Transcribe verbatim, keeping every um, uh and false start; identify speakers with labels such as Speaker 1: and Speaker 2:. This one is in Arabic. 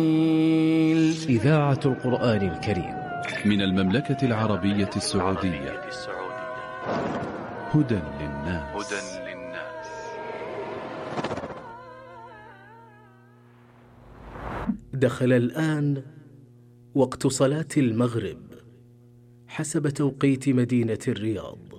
Speaker 1: إذاعة القرآن الكريم
Speaker 2: من المملكة العربية السعودية. هدى للناس.
Speaker 1: دخل الآن وقت صلاة المغرب حسب توقيت مدينة الرياض.